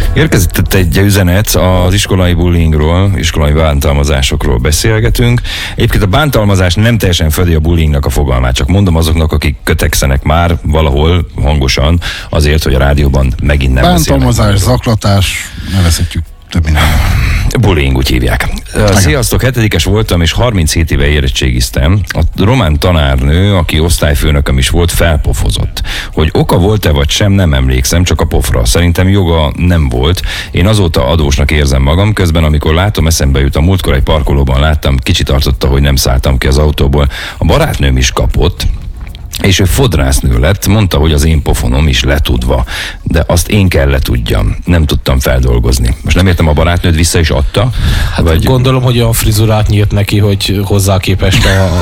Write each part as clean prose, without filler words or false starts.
Érkezett egy üzenet az iskolai bullyingról, iskolai bántalmazásokról beszélgetünk. Egyébként a bántalmazás nem teljesen fedi a bullyingnak a fogalmát, csak mondom azoknak, akik kötekszenek már valahol hangosan azért, hogy a rádióban megint nem bántalmazás, zaklatás, nevezhetjük több minden. Bullying, úgy hívják. Sziasztok, 7-es voltam, és 37 éve érettségiztem. A román tanárnő, aki osztályfőnököm is volt, felpofozott. Hogy oka volt-e vagy sem, nem emlékszem, csak a pofra. Szerintem joga nem volt. Én azóta adósnak érzem magam, közben amikor látom, eszembe jut, a múltkor egy parkolóban láttam, kicsit tartotta, hogy nem szálltam ki az autóból. A barátnőm is kapott, és ő fodrásznő lett, mondta, hogy az én pofonom is letudva, de azt én kell letudjam, nem tudtam feldolgozni. Most nem értem, a barátnőd vissza is adta? Hát vagy... Gondolom, hogy olyan frizurát nyílt neki, hogy hozzá képest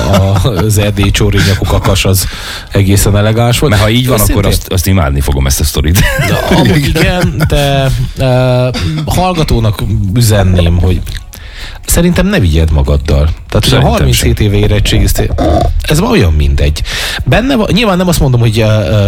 az erdélyi csórinyakú kakas az egészen elegáns volt. Mert ha így van, akkor azt imádni fogom, ezt a sztorit. Amúgy igen, de hallgatónak üzenném, hogy szerintem ne vigyed magaddal. Tehát, hogy a 37 éve érettségiztél, ez már olyan mindegy. Benne van, nyilván nem azt mondom, hogy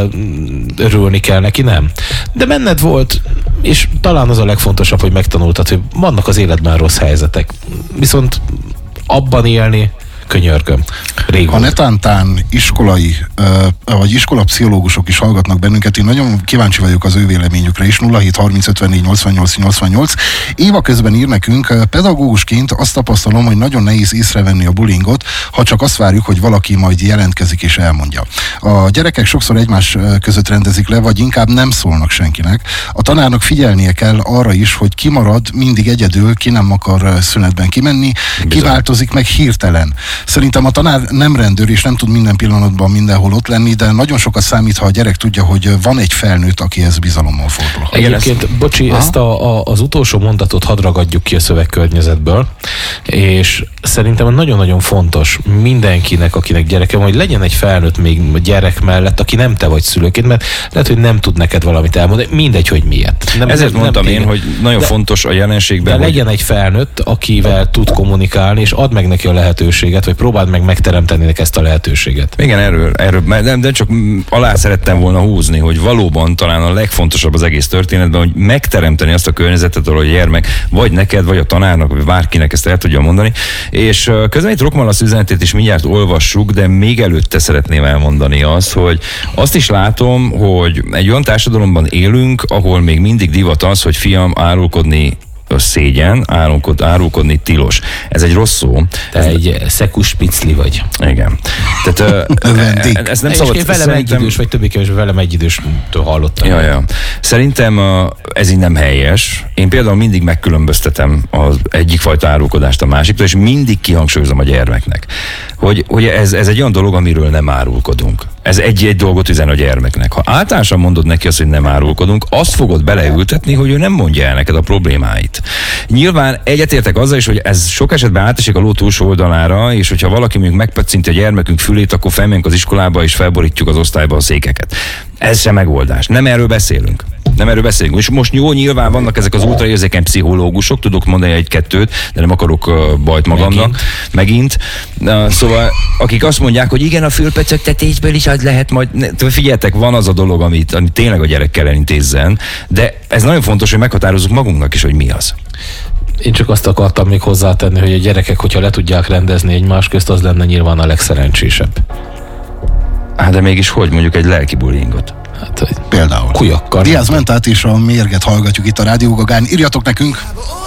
örülni kell neki, nem. De benned volt, és talán az a legfontosabb, hogy megtanultad, hogy vannak az életben rossz helyzetek. Viszont abban élni, könyörgöm. Ha netántán iskolai vagy iskolapszichológusok is hallgatnak bennünket, én nagyon kíváncsi vagyok az ő véleményükre is. 07 30 54 88 88. Éva közben ír nekünk, pedagógusként azt tapasztalom, hogy nagyon nehéz észrevenni a bullyingot, ha csak azt várjuk, hogy valaki majd jelentkezik és elmondja. A gyerekek sokszor egymás között rendezik le, vagy inkább nem szólnak senkinek. A tanárnak figyelnie kell arra is, hogy ki marad mindig egyedül, ki nem akar szünetben kimenni, ki változik meg hirtelen. Szerintem a tanár nem rendőr, és nem tud minden pillanatban mindenhol ott lenni, de nagyon sokat számít, ha a gyerek tudja, hogy van egy felnőtt, akihez bizalommal fordul. Egyébként, bocsi, ezt az utolsó mondatot hadd ragadjuk ki a szövegkörnyezetből, és szerintem nagyon-nagyon fontos mindenkinek, akinek gyereke van, hogy legyen egy felnőtt még gyerek mellett, aki nem te vagy szülőként, mert lehet, hogy nem tud neked valamit elmondani, mindegy, hogy miért. Ezért mondtam én, hogy nagyon fontos a jelenségben, de legyen egy felnőtt, akivel tud kommunikálni, és add meg neki a lehetőséget, vagy próbáld meg megteremteni neki ezt a lehetőséget. Igen, erről de csak alá szerettem volna húzni, hogy valóban talán a legfontosabb az egész történetben, hogy megteremteni azt a környezetet, ahol a gyermek vagy neked, vagy a tanárnak, vagy bárkinek ezt el tudja mondani. És közben itt Rockmalasz üzenetét is mindjárt olvassuk, de még előtte szeretném elmondani azt, hogy azt is látom, hogy egy olyan társadalomban élünk, ahol még mindig divat az, hogy fiam, árulkodni szégyen, árulkodni tilos. Ez egy rossz szó. Te egy szekus picli vagy. Igen. Tehát ez nem szabad. Velem egyidős, vagy többé-kevésbé velem egyidőstől hallottam. Ja. Szerintem ez így nem helyes. Én például mindig megkülönböztetem az egyik fajta árulkodást a másiktól, és mindig kihangsúlyozom a gyermeknek, hogy ez egy olyan dolog, amiről nem árulkodunk. Ez egy dolgot üzen a gyermeknek. Ha általánosan mondod neki azt, hogy nem árulkodunk, azt fogod beleültetni, hogy ő nem mondja el neked a problémáit. Nyilván egyetértek azzal is, hogy ez sok esetben átesik a ló túlsó oldalára, és hogyha valaki mondjuk megpacinti a gyermekünk fülét, akkor felmegyünk az iskolába és felborítjuk az osztályba a székeket. Ez sem megoldás. Nem erről beszélünk. És most jó, nyilván vannak ezek az ultraérzékeny pszichológusok, tudok mondani egy-kettőt, de nem akarok bajt magamnak. Megint. Szóval, akik azt mondják, hogy igen, a fülpöcögtetésből is az lehet majd. Figyeljetek, van az a dolog, amit tényleg a gyerekkel elintézzen, de ez nagyon fontos, hogy meghatározzuk magunknak is, hogy mi az. Én csak azt akartam még hozzátenni, hogy a gyerekek, hogyha le tudják rendezni egymás közt, az lenne nyilván a legszerencsésebb. Hát de mégis hogy mondjuk egy lelki bullyingot? Hát, például. Kujakkal. Diaz Mentát és a Mérget hallgatjuk itt a Rádió Gagán. Írjatok nekünk!